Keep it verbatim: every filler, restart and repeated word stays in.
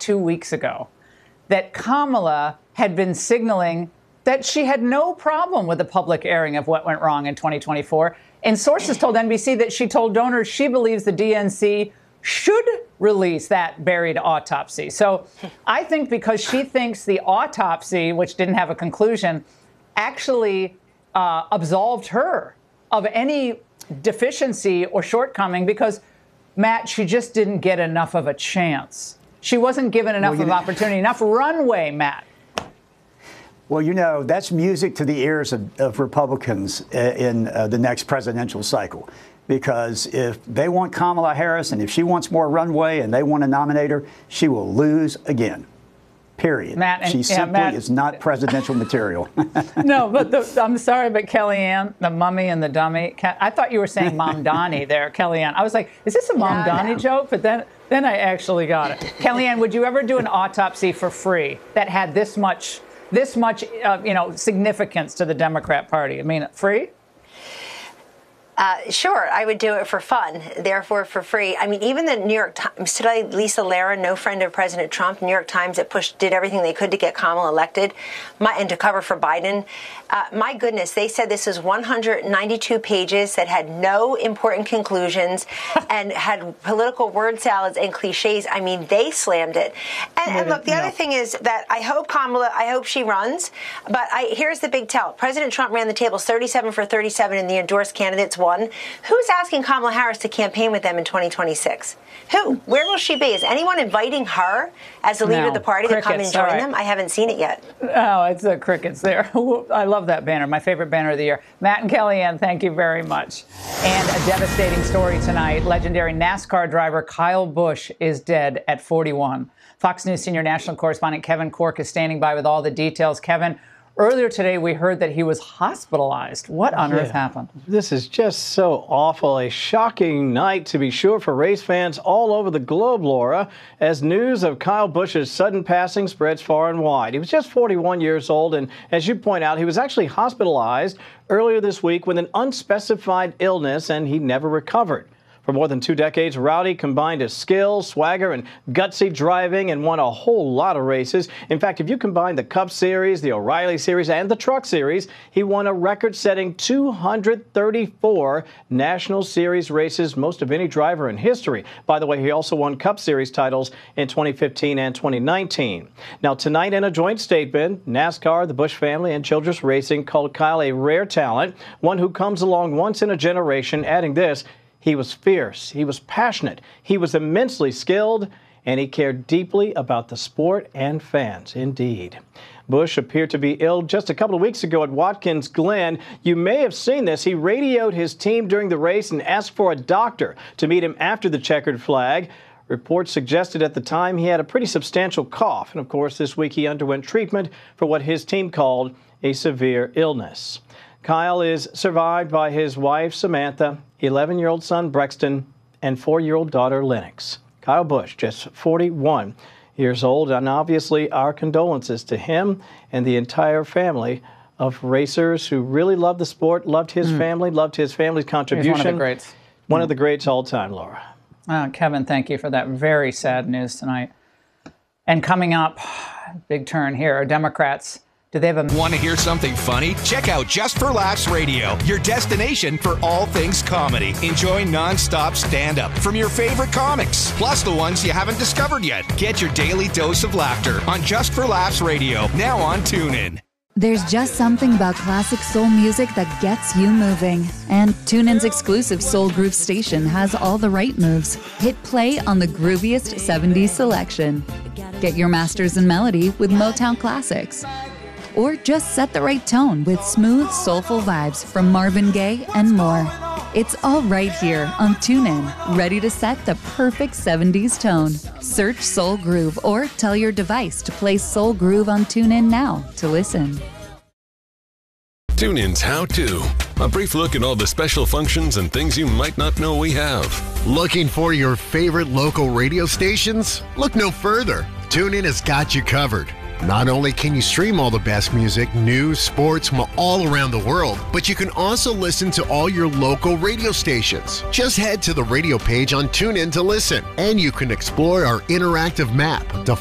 two weeks ago that Kamala had been signaling that she had no problem with the public airing of what went wrong in twenty twenty-four. And sources told N B C that she told donors she believes the D N C should release that buried autopsy. So I think because she thinks the autopsy, which didn't have a conclusion, actually uh, absolved her of any deficiency or shortcoming because, Matt, she just didn't get enough of a chance. She wasn't given enough well, of know, opportunity, enough runway, Matt. Well, you know, that's music to the ears of, of Republicans in uh, the next presidential cycle. Because if they want Kamala Harris and if she wants more runway and they want to nominate her, she will lose again. Period. Matt, and, she yeah, simply Matt, is not presidential material. No, but the, I'm sorry, but Kellyanne, the mummy and the dummy, I thought you were saying Mom Donnie there, Kellyanne. I was like, is this a Mom no, Donnie no. joke? But then, then I actually got it. Kellyanne, would you ever do an autopsy for free that had this much, this much, uh, you know, significance to the Democrat Party? I mean, free? Uh, sure, I would do it for fun, therefore for free. I mean, even the New York Times today, Lisa Lara, no friend of President Trump, New York Times that pushed, did everything they could to get Kamala elected my, and to cover for Biden. Uh, my goodness, they said this is one hundred ninety-two pages that had no important conclusions and had political word salads and cliches. I mean, they slammed it. And, and look, the no. other thing is that I hope Kamala, I hope she runs, but I, here's the big tell. President Trump ran the tables thirty-seven for thirty-seven and the endorsed candidates won. Who's asking Kamala Harris to campaign with them in twenty twenty-six? Who? Where will she be? Is anyone inviting her as the leader no, of the party crickets, to come and join right. them? I haven't seen it yet. Oh, it's the crickets there. I love that banner. My favorite banner of the year. Matt and Kellyanne, thank you very much. And a devastating story tonight. Legendary NASCAR driver Kyle Busch is dead at forty-one. Fox News senior national correspondent Kevin Corke is standing by with all the details. Kevin, earlier today, we heard that he was hospitalized. What on yeah. earth happened? This is just so awful. A shocking night, to be sure, for race fans all over the globe, Laura, as news of Kyle Busch's sudden passing spreads far and wide. He was just forty-one years old, and as you point out, he was actually hospitalized earlier this week with an unspecified illness, and he never recovered. For more than two decades, Rowdy combined his skill, swagger, and gutsy driving and won a whole lot of races. In fact, if you combine the Cup Series, the O'Reilly Series, and the Truck Series, he won a record-setting two hundred thirty-four National Series races, most of any driver in history. By the way, he also won Cup Series titles in twenty fifteen and twenty nineteen. Now, tonight in a joint statement, NASCAR, the Busch family, and Childress Racing called Kyle a rare talent, one who comes along once in a generation, adding this: he was fierce, he was passionate, he was immensely skilled, and he cared deeply about the sport and fans, indeed. Busch appeared to be ill just a couple of weeks ago at Watkins Glen. You may have seen this. He radioed his team during the race and asked for a doctor to meet him after the checkered flag. Reports suggested at the time he had a pretty substantial cough. And, of course, this week he underwent treatment for what his team called a severe illness. Kyle is survived by his wife, Samantha, eleven-year-old son, Brexton, and four-year-old daughter, Lennox. Kyle Busch, just forty-one years old, and obviously our condolences to him and the entire family of racers who really loved the sport, loved his mm. family, loved his family's contribution. He's one of the greats. One mm. of the greats all time, Laura. Uh, Kevin, thank you for that very sad news tonight. And coming up, big turn here, Democrats. Do they have a... Want to hear something funny? Check out Just for Laughs Radio, your destination for all things comedy. Enjoy nonstop stand-up from your favorite comics, plus the ones you haven't discovered yet. Get your daily dose of laughter on Just for Laughs Radio, now on TuneIn. There's just something about classic soul music that gets you moving. And TuneIn's exclusive Soul Groove station has all the right moves. Hit play on the grooviest seventies selection. Get your masters in melody with Motown classics. Or just set the right tone with smooth, soulful vibes from Marvin Gaye and more. It's all right here on TuneIn, ready to set the perfect seventies tone. Search Soul Groove or tell your device to play Soul Groove on TuneIn now to listen. TuneIn's How To. A brief look at all the special functions and things you might not know we have. Looking for your favorite local radio stations? Look no further. TuneIn has got you covered. Not only can you stream all the best music, news, sports from all around the world, but you can also listen to all your local radio stations. Just head to the radio page on TuneIn to listen, and you can explore our interactive map to